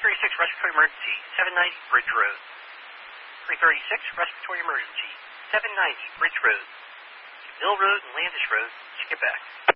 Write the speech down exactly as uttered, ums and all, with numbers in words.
thirty-six, respiratory emergency, seven ninety Bridge Road. three thirty-six, respiratory emergency, seven ninety Bridge Road. Mill Road and Landis Road, skip back.